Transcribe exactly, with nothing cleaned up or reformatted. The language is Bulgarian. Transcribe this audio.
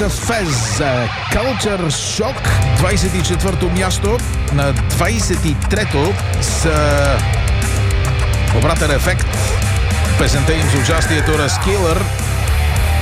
групата Fez. Culture Shock, двадесет и четвърто място. На двадесет и трето с обратен ефект. Песента им с участието Raskiller